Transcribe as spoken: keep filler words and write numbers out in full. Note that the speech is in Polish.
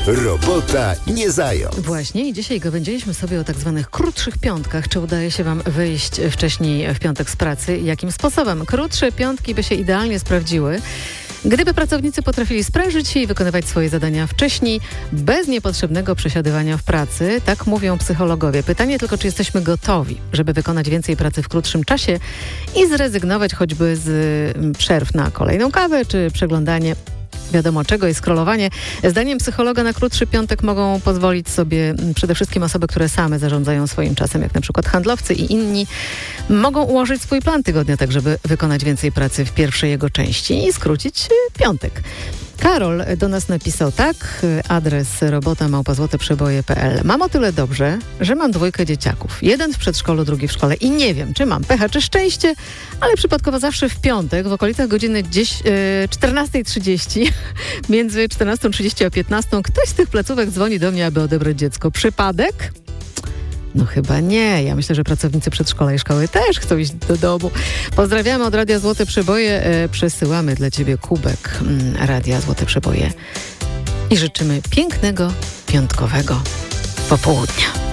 Robota nie zając. Właśnie i dzisiaj gawędziliśmy sobie o tak zwanych krótszych piątkach. Czy udaje się wam wyjść wcześniej w piątek z pracy? Jakim sposobem? Krótsze piątki by się idealnie sprawdziły, gdyby pracownicy potrafili sprężyć się i wykonywać swoje zadania wcześniej, bez niepotrzebnego przesiadywania w pracy. Tak mówią psychologowie. Pytanie tylko, czy jesteśmy gotowi, żeby wykonać więcej pracy w krótszym czasie i zrezygnować choćby z przerw na kolejną kawę, czy przeglądanie wiadomo czego i scrollowanie. Zdaniem psychologa na krótszy piątek mogą pozwolić sobie przede wszystkim osoby, które same zarządzają swoim czasem, jak na przykład handlowcy i inni. Mogą ułożyć swój plan tygodnia tak, żeby wykonać więcej pracy w pierwszej jego części i skrócić piątek. Karol do nas napisał tak, adres robota małpa złote przeboje kropka p l. Mam o tyle dobrze, że mam dwójkę dzieciaków. Jeden w przedszkolu, drugi w szkole i nie wiem, czy mam pecha, czy szczęście, ale przypadkowo zawsze w piątek, w okolicach godziny czternasta trzydzieści, między czternastą trzydzieści a piętnastą, ktoś z tych placówek dzwoni do mnie, aby odebrać dziecko. Przypadek? No chyba nie. Ja myślę, że pracownicy przedszkola i szkoły też chcą iść do domu. Pozdrawiamy od Radia Złote Przeboje. E, przesyłamy dla ciebie kubek mm, Radia Złote Przeboje i życzymy pięknego, piątkowego popołudnia.